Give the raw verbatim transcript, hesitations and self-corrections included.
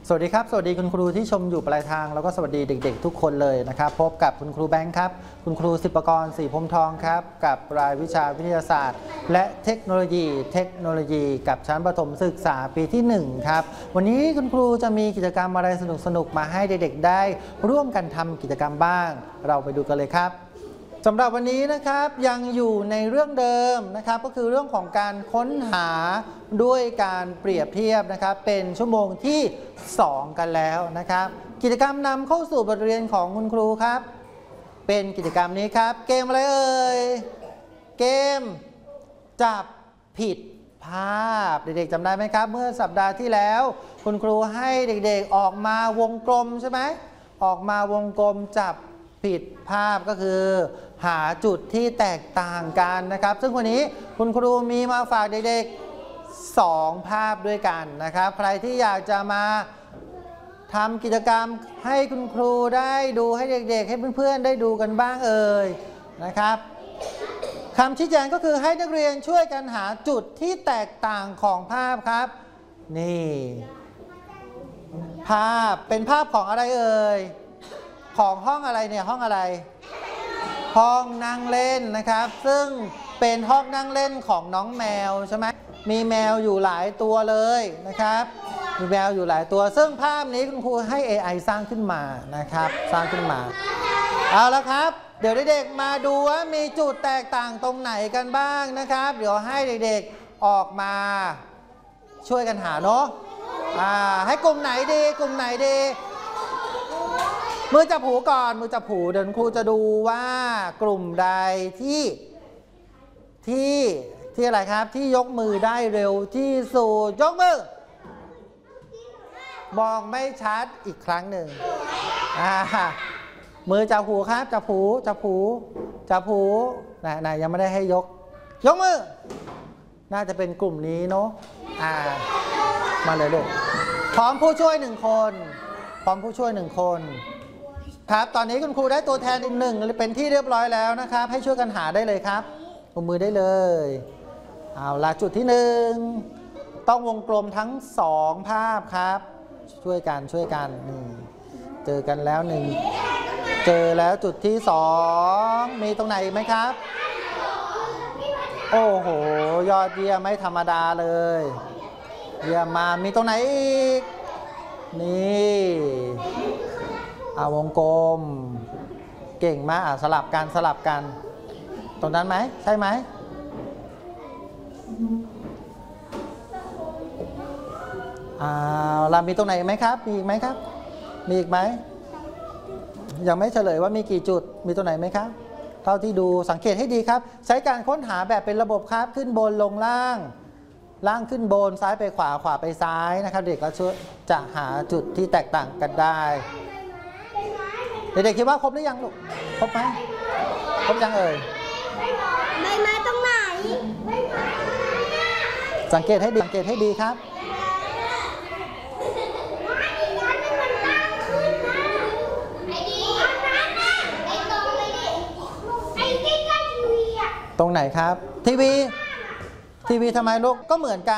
สวัสดีครับสวัสดีคุณครูที่ชมอยู่ปลายทางแล้วก็สวัสดีเด็กๆทุกคนเลยนะครับพบกับคุณครูแบงค์ครับคุณครูศิปกรศรีพรหมทองครับกับรายวิชาวิทยาศาสตร์และเทคโนโลยีเทคโนโลยีกับชั้นประถมศึกษาปีที่หนึ่งครับวันนี้คุณครูจะมีกิจกรรมอะไรสนุกๆมาให้เด็กๆได้ร่วมกันทำกิจกรรมบ้างเราไปดูกันเลยครับสำหรับวันนี้นะครับยังอยู่ในเรื่องเดิมนะครับก็คือเรื่องของการค้นหาด้วยการเปรียบเทียบนะครับเป็นชั่วโมงที่สองกันแล้วนะครับกิจกรรมนำเข้าสู่บทเรียนของคุณครูครับเป็นกิจกรรมนี้ครับเกมอะไรเอ่ยเกมจับผิดภาพเด็กๆจำได้ไหมครับเมื่อสัปดาห์ที่แล้วคุณครูให้เด็กๆออกมาวงกลมใช่ไหมออกมาวงกลมจับผิดภาพก็คือหาจุดที่แตกต่างกันนะครับซึ่งวันนี้คุณครูมีมาฝากเด็กๆสองภาพด้วยกันนะครับใครที่อยากจะมาทำกิจกรรมให้คุณครูได้ดูให้เด็กๆให้เพื่อนๆได้ดูกันบ้างเอ่ยนะครับคำชี้แจงก็คือให้นักเรียนช่วยกันหาจุดที่แตกต่างของภาพครับนี่ภาพเป็นภาพของอะไรเอ่ยของห้องอะไรเนี่ยห้องอะไรห้องนั่งเล่นนะครับซึ่งเป็นห้องนั่งเล่นของน้องแมวใช่ไหมมีแมวอยู่หลายตัวเลยนะครับมีแมวอยู่หลายตัวซึ่งภาพนี้คุณครูให้ เอ ไอ สร้างขึ้นมานะครับสร้างขึ้นมาเอาละครับเดี๋ยวเด็กๆมาดูว่ามีจุดแตกต่างตรงไหนกันบ้างนะครับเดี๋ยวให้เด็กๆออกมาช่วยกันหาเนาะอ่าให้กลุ่มไหนดีกลุ่มไหนดีมือจับหูก่อนมือจับหูเดี๋ยวครูจะดูว่ากลุ่มใดที่ที่ที่อะไรครับที่ยกมือได้เร็วที่สุดยกมือมองไม่ชัดอีกครั้งหนึ่งอ่ามือจับหูครับจับหูจับหูจับหูนะนะยังไม่ได้ให้ยกยกมือน่าจะเป็นกลุ่มนี้เนาะอ่ามาเลยลูกพร้อมผู้ช่วยหนึ่งคนพร้อมผู้ช่วยหนึ่งคนครับตอนนี้คุณครูได้ตัวแทนอีกหนึ่งเป็นที่เรียบร้อยแล้วนะครับให้ช่วยกันหาได้เลยครับลงมือได้เลยเอาละจุดที่หนึ่งต้องวงกลมทั้งสองภาพครับช่วยกันช่วยกันนี่เจอกันแล้วหนึ่งเจอแล้วจุดที่สองมีตรงไหนไหมครับโอ้โหยอดเยี่ยมไม่ธรรมดาเลยเยี่ยมมามีตรงไหนอีกนี่เอาวงกลมเก่งมากสลับกันสลับกันตรงนั้นไหมใช่ไหมอ่าเรามีตรงไหนไหมครับมีอีกไหมครับมีอีกไหมยังไม่เฉลยว่ามีกี่จุดมีตรงไหนไหมครับเท่าที่ดูสังเกตให้ดีครับใช้การค้นหาแบบเป็นระบบครับขึ้นบนลงล่างล่างขึ้นบนซ้ายไปขวาขวาไปซ้ายนะครับเด็กก็ช่วยจะหาจุดที่แตกต่างกันได้เด็กๆคิดว่าครบหรือยังลูกครบไหมครบยังเอ่ยใบไม้ตรงไหนสังเกตให้ดีสังเกตให้ดีครับตรงไหนครับทีวีทีวีทำไมลูกก็เหมือนกัน